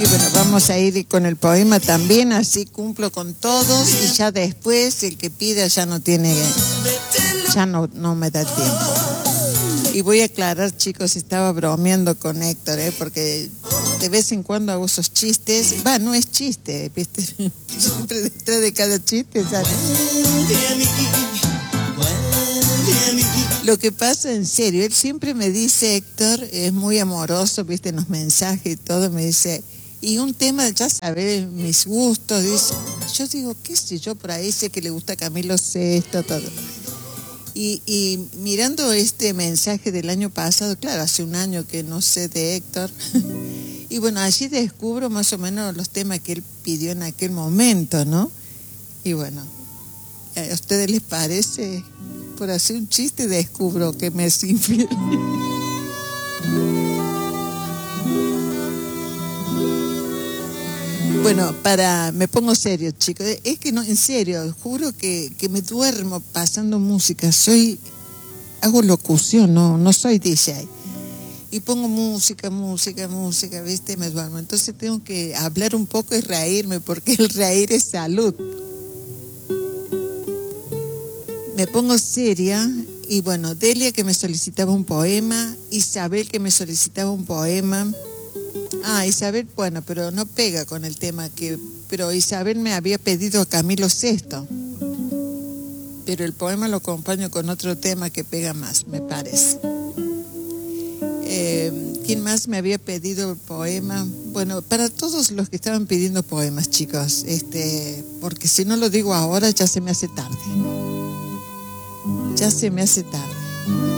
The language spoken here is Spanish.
Y bueno, vamos a ir con el poema también, así cumplo con todos y ya después el que pida ya no tiene, ya no me da tiempo. Y voy a aclarar, chicos, estaba bromeando con Héctor, porque de vez en cuando hago esos chistes. No es chiste, ¿viste? Siempre detrás de cada chiste sale. Lo que pasa en serio, él siempre me dice, Héctor, es muy amoroso, ¿viste? En los mensajes y todo, me dice, y un tema, ya sabes, mis gustos, dice. Yo digo, qué sé yo, por ahí sé que le gusta Camilo Sesto, todo. Y mirando este mensaje del año pasado, claro, hace un año que no sé de Héctor, y bueno, allí descubro más o menos los temas que él pidió en aquel momento, ¿no? Y bueno, ¿a ustedes les parece? Por hacer un chiste descubro que me es infiel. Bueno, me pongo serio, chicos. Es que no, en serio, juro que me duermo pasando música. Hago locución, no soy DJ. Y pongo música, ¿viste? Me duermo. Entonces tengo que hablar un poco y reírme, porque el reír es salud. Me pongo seria y bueno, Delia que me solicitaba un poema, Isabel que me solicitaba un poema. Isabel, bueno, pero no pega con el tema pero Isabel me había pedido a Camilo Sesto. Pero el poema lo acompaño con otro tema que pega más, me parece. ¿Quién más me había pedido el poema? Bueno, para todos los que estaban pidiendo poemas, chicos, porque si no lo digo ahora ya se me hace tarde.